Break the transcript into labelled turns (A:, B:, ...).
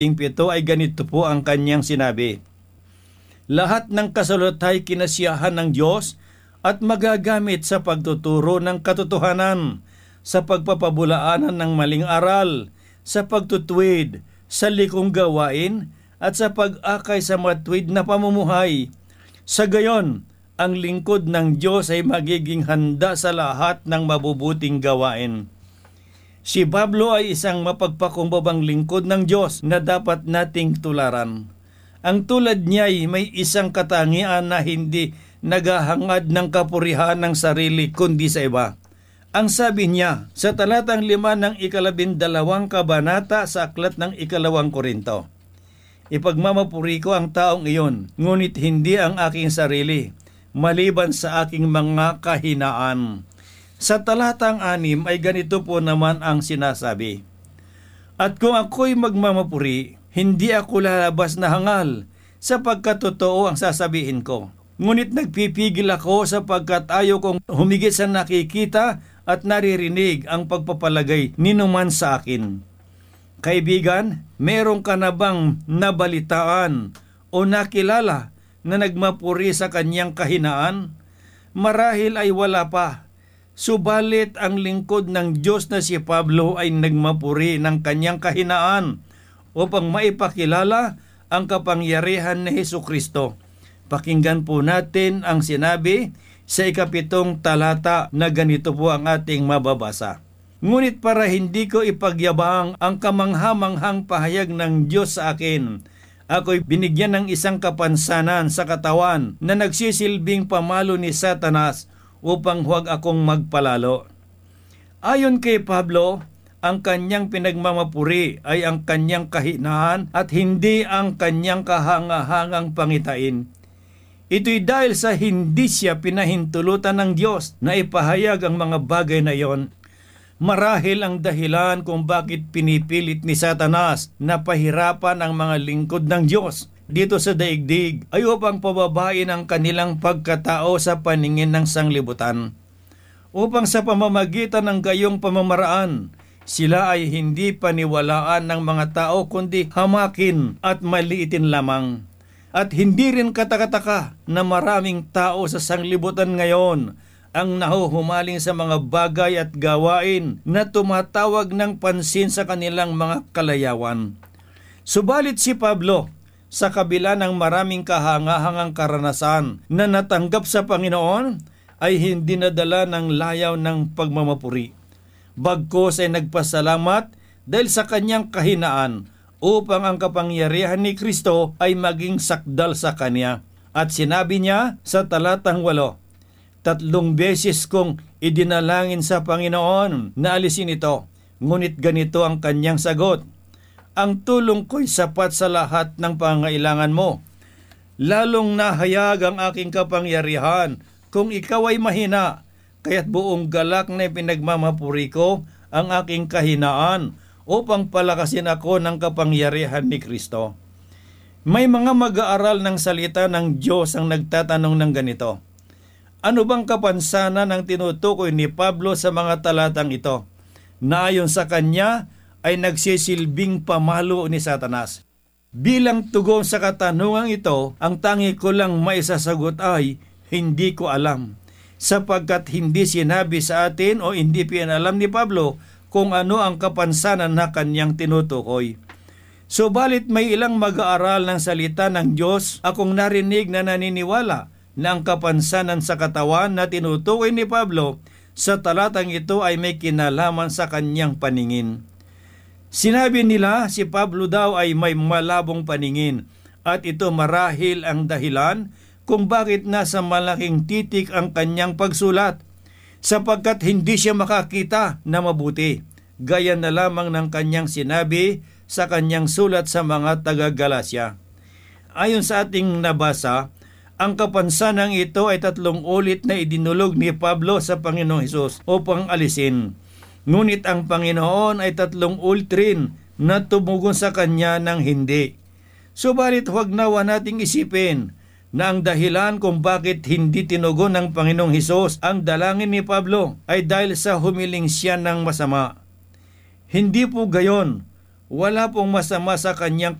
A: 7 ay ganito po ang kanyang sinabi. Lahat ng kasulot ay kinasiyahan ng Diyos at magagamit sa pagtuturo ng katotohanan, sa pagpapabulaanan ng maling aral, sa pagtutuwid, sa likong gawain, at sa pag-akay sa matuwid na pamumuhay. Sa gayon, ang lingkod ng Diyos ay magiging handa sa lahat ng mabubuting gawain. Si Pablo ay isang mapagpakumbabang lingkod ng Diyos na dapat nating tularan. Ang tulad niya ay may isang katangian na hindi naghahangad ng kapurihan ng sarili kundi sa iba. Ang sabi niya sa talatang 5 ng 12 kabanata sa aklat ng 2 Korinto, ipagmamapuri ko ang taong iyon, ngunit hindi ang aking sarili, maliban sa aking mga kahinaan. Sa talatang 6 ay ganito po naman ang sinasabi. At kung ako'y magmamapuri, hindi ako lalabas na hangal, sapagkat totoo ang sasabihin ko. Ngunit nagpipigil ako sapagkat ayaw kong humigit sa nakikita at naririnig ang pagpapalagay ninuman sa akin. Kaibigan, meron ka na bang nabalitaan o nakilala na nagmapuri sa kanyang kahinaan? Marahil ay wala pa. Subalit ang lingkod ng Diyos na si Pablo ay nagmapuri ng kanyang kahinaan upang maipakilala ang kapangyarihan ni Hesukristo. Pakinggan po natin ang sinabi sa 7 talata na ganito po ang ating mababasa. Ngunit para hindi ko ipagyabang ang kamanghamanghang pahayag ng Diyos sa akin, ako'y binigyan ng isang kapansanan sa katawan na nagsisilbing pamalo ni Satanas upang huwag akong magpalalo. Ayon kay Pablo, ang kanyang pinagmamapuri ay ang kanyang kahinaan at hindi ang kanyang kahangahangang pangitain. Ito'y dahil sa hindi siya pinahintulutan ng Diyos na ipahayag ang mga bagay na iyon. Marahil ang dahilan kung bakit pinipilit ni Satanas na pahirapan ang mga lingkod ng Diyos dito sa daigdig ay upang pababain ang kanilang pagkatao sa paningin ng sanglibutan. Upang sa pamamagitan ng gayong pamamaraan, sila ay hindi paniwalaan ng mga tao kundi hamakin at maliitin lamang. At hindi rin katakataka na maraming tao sa sanglibutan ngayon ang nahuhumaling sa mga bagay at gawain na tumatawag ng pansin sa kanilang mga kalayawan. Subalit si Pablo, sa kabila ng maraming kahangahangang karanasan na natanggap sa Panginoon, ay hindi nadala ng layaw ng pagmamapuri. Bagkus ay nagpasalamat dahil sa kanyang kahinaan upang ang kapangyarihan ni Kristo ay maging sakdal sa kanya. At sinabi niya sa talatang 8, 3 beses kong idinalangin sa Panginoon na alisin ito, ngunit ganito ang kanyang sagot. Ang tulong ko'y sapat sa lahat ng pangailangan mo. Lalong nahayag ang aking kapangyarihan kung ikaw ay mahina, kaya't buong galak na pinagmamapuri ko ang aking kahinaan upang palakasin ako ng kapangyarihan ni Kristo. May mga mag-aaral ng salita ng Diyos ang nagtatanong ng ganito. Ano bang kapansanan ang tinutukoy ni Pablo sa mga talatang ito, na ayon sa kanya ay nagsisilbing pamalo ni Satanas? Bilang tugon sa katanungang ito, ang tangi ko lang maisasagot ay, hindi ko alam, sapagkat hindi sinabi sa atin o hindi pinalam ni Pablo kung ano ang kapansanan na kanyang tinutukoy. Subalit may ilang mag-aaral ng salita ng Diyos akong narinig na naniniwala na ang kapansanan sa katawan na tinutukoy ni Pablo sa talatang ito ay may kinalaman sa kanyang paningin. Sinabi nila si Pablo daw ay may malabong paningin at ito marahil ang dahilan kung bakit nasa malaking titik ang kanyang pagsulat, sapagkat hindi siya makakita na mabuti, gaya na lamang ng kanyang sinabi sa kanyang sulat sa mga taga-Galasya. Ayon sa ating nabasa, ang kapansanang ito ay 3 ulit na idinulog ni Pablo sa Panginoong Hesus upang alisin. Ngunit ang Panginoon ay 3 ulit rin na tumugon sa kanya ng hindi. Subalit huwag nawa nating isipin na ang dahilan kung bakit hindi tinugon ng Panginoong Hesus ang dalangin ni Pablo ay dahil sa humiling siya ng masama. Hindi po gayon. Wala pong masama sa kanyang